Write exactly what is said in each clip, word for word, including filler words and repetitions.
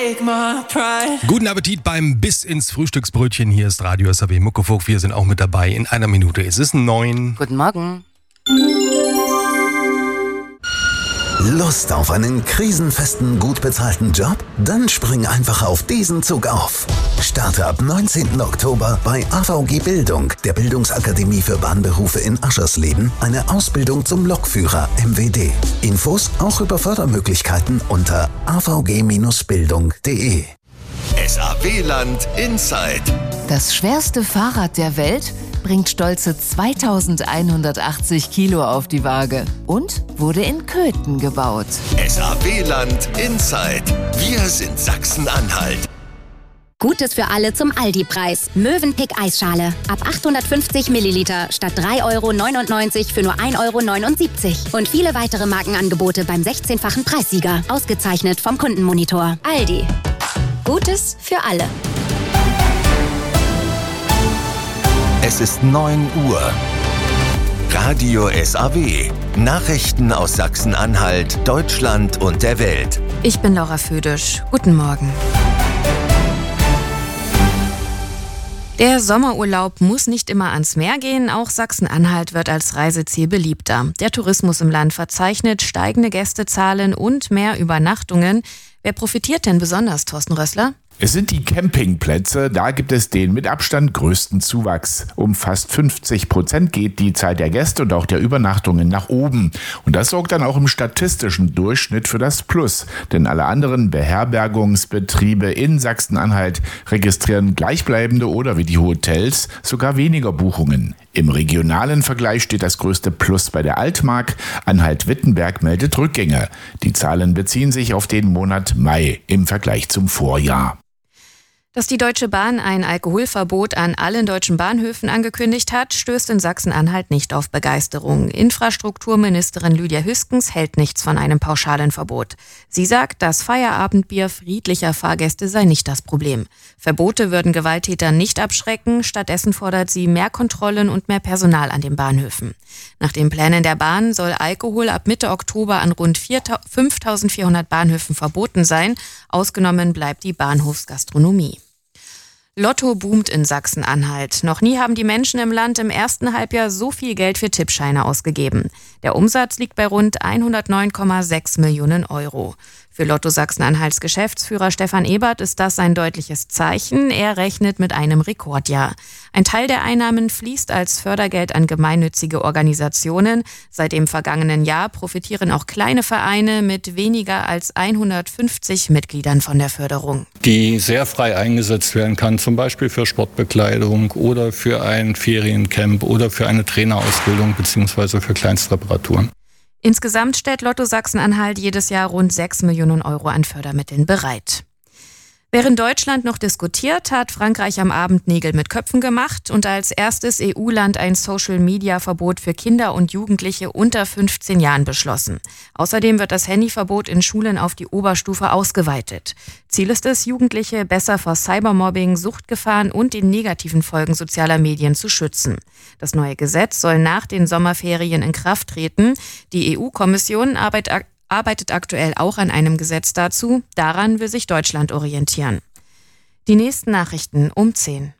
Guten Appetit beim Biss ins Frühstücksbrötchen. Hier ist Radio S A W Muckefuck. Wir sind auch mit dabei. In einer Minute ist es neun. Guten Morgen. Lust auf einen krisenfesten, gut bezahlten Job? Dann spring einfach auf diesen Zug auf. Starte ab neunzehnten Oktober bei A V G Bildung, der Bildungsakademie für Bahnberufe in Aschersleben, eine Ausbildung zum Lokführer M W D. Infos auch über Fördermöglichkeiten unter a v g Bindestrich bildung punkt d e. S A W-Land Inside. Das schwerste Fahrrad der Welt bringt stolze zweitausendeinhundertachtzig Kilo auf die Waage und wurde in Köthen gebaut. S A W-Land Inside. Wir sind Sachsen-Anhalt. Gutes für alle zum Aldi-Preis. Mövenpick Eisschale. Ab achthundertfünfzig Milliliter statt drei Euro neunundneunzig für nur ein Euro neunundsiebzig. Und viele weitere Markenangebote beim sechzehnfachen Preissieger. Ausgezeichnet vom Kundenmonitor. Aldi. Gutes für alle. Es ist neun Uhr. Radio S A W. Nachrichten aus Sachsen-Anhalt, Deutschland und der Welt. Ich bin Laura Födisch. Guten Morgen. Der Sommerurlaub muss nicht immer ans Meer gehen, auch Sachsen-Anhalt wird als Reiseziel beliebter. Der Tourismus im Land verzeichnet steigende Gästezahlen und mehr Übernachtungen. Wer profitiert denn besonders, Thorsten Rössler? Es sind die Campingplätze, da gibt es den mit Abstand größten Zuwachs. Um fast fünfzig Prozent geht die Zahl der Gäste und auch der Übernachtungen nach oben. Und das sorgt dann auch im statistischen Durchschnitt für das Plus. Denn alle anderen Beherbergungsbetriebe in Sachsen-Anhalt registrieren gleichbleibende oder wie die Hotels sogar weniger Buchungen. Im regionalen Vergleich steht das größte Plus bei der Altmark. Anhalt-Wittenberg meldet Rückgänge. Die Zahlen beziehen sich auf den Monat Mai im Vergleich zum Vorjahr. Dass die Deutsche Bahn ein Alkoholverbot an allen deutschen Bahnhöfen angekündigt hat, stößt in Sachsen-Anhalt nicht auf Begeisterung. Infrastrukturministerin Lydia Hüskens hält nichts von einem pauschalen Verbot. Sie sagt, das Feierabendbier friedlicher Fahrgäste sei nicht das Problem. Verbote würden Gewalttäter nicht abschrecken, stattdessen fordert sie mehr Kontrollen und mehr Personal an den Bahnhöfen. Nach den Plänen der Bahn soll Alkohol ab Mitte Oktober an rund fünftausendvierhundert Bahnhöfen verboten sein. Ausgenommen bleibt die Bahnhofsgastronomie. Lotto boomt in Sachsen-Anhalt. Noch nie haben die Menschen im Land im ersten Halbjahr so viel Geld für Tippscheine ausgegeben. Der Umsatz liegt bei rund hundertneun Komma sechs Millionen Euro. Für Lotto Sachsen-Anhalts Geschäftsführer Stefan Ebert ist das ein deutliches Zeichen. Er rechnet mit einem Rekordjahr. Ein Teil der Einnahmen fließt als Fördergeld an gemeinnützige Organisationen. Seit dem vergangenen Jahr profitieren auch kleine Vereine mit weniger als hundertfünfzig Mitgliedern von der Förderung. Die sehr frei eingesetzt werden kann, zum Beispiel für Sportbekleidung oder für ein Feriencamp oder für eine Trainerausbildung bzw. für Kleinstreparaturen. Insgesamt stellt Lotto Sachsen-Anhalt jedes Jahr rund sechs Millionen Euro an Fördermitteln bereit. Während Deutschland noch diskutiert, hat Frankreich am Abend Nägel mit Köpfen gemacht und als erstes E U-Land ein Social-Media-Verbot für Kinder und Jugendliche unter fünfzehn Jahren beschlossen. Außerdem wird das Handyverbot in Schulen auf die Oberstufe ausgeweitet. Ziel ist es, Jugendliche besser vor Cybermobbing, Suchtgefahren und den negativen Folgen sozialer Medien zu schützen. Das neue Gesetz soll nach den Sommerferien in Kraft treten. Die E U-Kommission arbeitet arbeitet aktuell auch an einem Gesetz dazu. Daran will sich Deutschland orientieren. Die nächsten Nachrichten um zehn.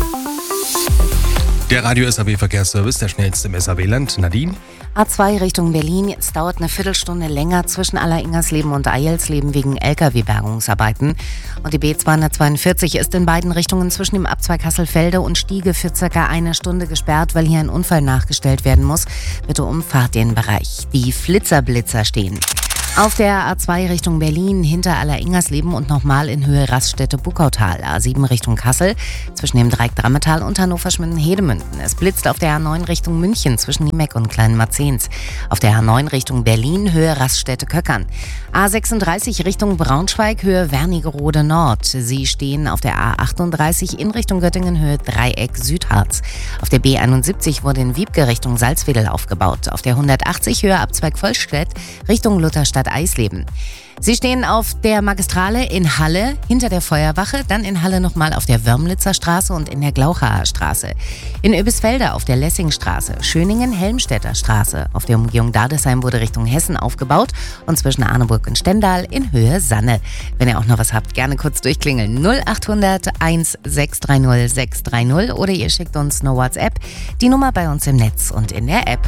Der Radio S A W Verkehrsservice, der schnellste im S A W-Land. Nadine? A zwei Richtung Berlin. Es dauert eine Viertelstunde länger zwischen Alleringersleben und Eilsleben wegen L K W-Bergungsarbeiten. Und die B zweihundertzweiundvierzig ist in beiden Richtungen zwischen dem Abzweig Hasselfelde und Stiege für circa eine Stunde gesperrt, weil hier ein Unfall nachgestellt werden muss. Bitte umfahrt den Bereich. Die Flitzerblitzer stehen. Auf der A zwei Richtung Berlin hinter Alleringersleben und nochmal in Höhe Raststätte-Buckautal. A sieben Richtung Kassel zwischen dem Dreieck Drammetal und Hannover-Schmitten-Hedemünden. Es blitzt auf der A neun Richtung München zwischen Niemeck und Kleinmarzens. Auf der A neun Richtung Berlin Höhe Raststätte-Köckern. A sechsunddreißig Richtung Braunschweig Höhe Wernigerode Nord. Sie stehen auf der A achtunddreißig in Richtung Göttingen Höhe Dreieck Südharz. Auf der B einundsiebzig wurde in Wiebke Richtung Salzwedel aufgebaut. Auf der hundertachtzig Höhe Abzweig Vollstedt Richtung Lutherstadt Bad Eisleben. Sie stehen auf der Magistrale in Halle hinter der Feuerwache, dann in Halle nochmal auf der Wörmlitzer Straße und in der Glauchaer Straße. In Oebisfelde auf der Lessingstraße, Schöningen-Helmstedter Straße. Auf der Umgehung Dardesheim wurde Richtung Hessen aufgebaut und zwischen Arneburg und Stendal in Höhe Sanne. Wenn ihr auch noch was habt, gerne kurz durchklingeln. null acht hundert eins sechs drei null sechs drei null oder ihr schickt uns eine WhatsApp. Die Nummer bei uns im Netz und in der App.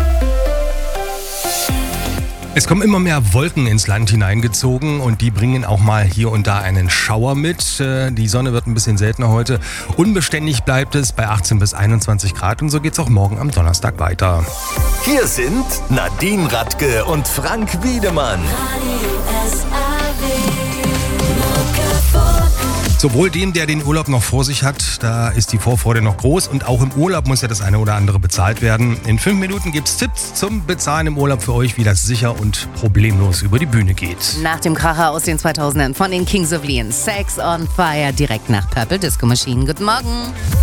Es kommen immer mehr Wolken ins Land hineingezogen und die bringen auch mal hier und da einen Schauer mit. Die Sonne wird ein bisschen seltener heute. Unbeständig bleibt es bei achtzehn bis einundzwanzig Grad und so geht's auch morgen am Donnerstag weiter. Hier sind Nadine Radke und Frank Wiedemann. Sowohl dem, der den Urlaub noch vor sich hat, da ist die Vorfreude noch groß und auch im Urlaub muss ja das eine oder andere bezahlt werden. In fünf Minuten gibt's Tipps zum Bezahlen im Urlaub für euch, wie das sicher und problemlos über die Bühne geht. Nach dem Kracher aus den zweitausendern von den Kings of Leon, Sex on Fire, direkt nach Purple Disco Machine. Guten Morgen.